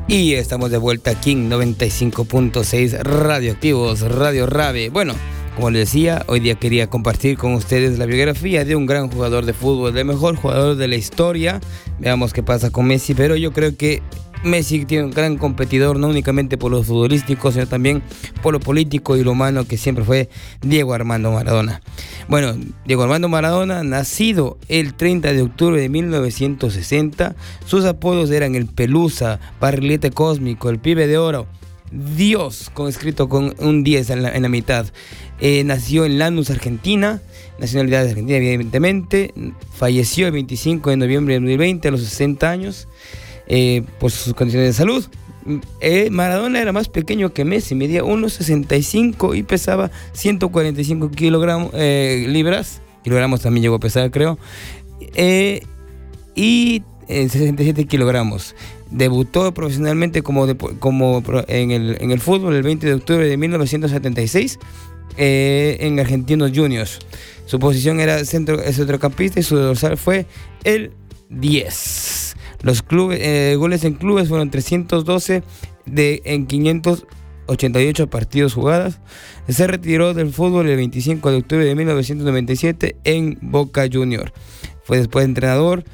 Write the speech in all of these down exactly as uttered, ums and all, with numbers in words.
Y estamos de vuelta aquí en noventa y cinco punto seis Radioactivos, Radio Rave. Bueno, como les decía, hoy día quería compartir con ustedes la biografía de un gran jugador de fútbol, el mejor jugador de la historia. Veamos qué pasa con Messi, pero yo creo que Messi tiene un gran competidor, no únicamente por lo futbolístico, sino también por lo político y lo humano, que siempre fue Diego Armando Maradona. Bueno, Diego Armando Maradona, nacido el treinta de octubre de mil novecientos sesenta, sus apodos eran el Pelusa, Barrilete Cósmico, el Pibe de Oro, Dios, con escrito con un diez en la, en la mitad. Eh, nació en Lanús, Argentina, nacionalidad de Argentina, evidentemente. Falleció el veinticinco de noviembre de dos mil veinte a los sesenta años. Eh, por sus condiciones de salud. eh, Maradona era más pequeño que Messi, medía uno sesenta y cinco y pesaba ciento cuarenta y cinco kilogramos, eh, libras, kilogramos también llegó a pesar, creo, eh, y eh, sesenta y siete kilogramos. Debutó profesionalmente como, de, como en, el, en el fútbol el veinte de octubre de mil novecientos setenta y seis eh, en Argentinos Juniors. Su posición era centro, centrocampista y su dorsal fue el diez. Los clubes, eh, goles en clubes fueron trescientos doce de, en quinientos ochenta y ocho partidos jugados. Se retiró del fútbol el veinticinco de octubre de mil novecientos noventa y siete en Boca Juniors. Fue después entrenador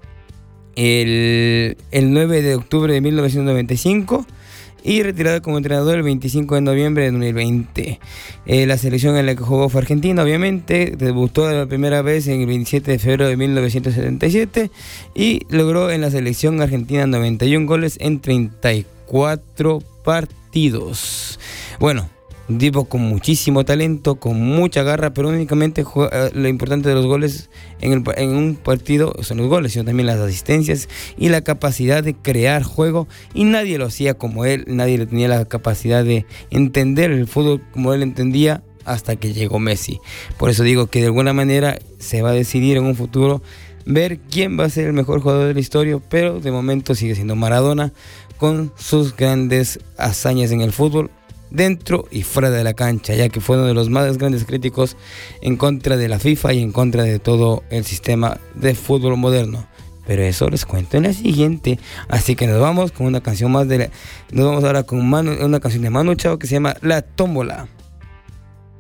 el, el nueve de octubre de mil novecientos noventa y cinco y retirado como entrenador el veinticinco de noviembre de dos mil veinte. Eh, la selección en la que jugó fue Argentina, obviamente. Debutó la primera vez en el veintisiete de febrero de mil novecientos setenta y siete y logró en la selección argentina noventa y uno goles en treinta y cuatro partidos. Bueno, un tipo con muchísimo talento, con mucha garra, pero únicamente juega, lo importante de los goles en, el, en un partido son los goles, sino también las asistencias y la capacidad de crear juego, y nadie lo hacía como él, nadie le tenía la capacidad de entender el fútbol como él entendía hasta que llegó Messi. Por eso digo que de alguna manera se va a decidir en un futuro ver quién va a ser el mejor jugador de la historia, pero de momento sigue siendo Maradona con sus grandes hazañas en el fútbol, dentro y fuera de la cancha, ya que fue uno de los más grandes críticos en contra de la FIFA y en contra de todo el sistema de fútbol moderno. Pero eso les cuento en la siguiente. Así que nos vamos con una canción más de la, nos vamos ahora con Manu, una canción de Manu Chao que se llama La Tómbola.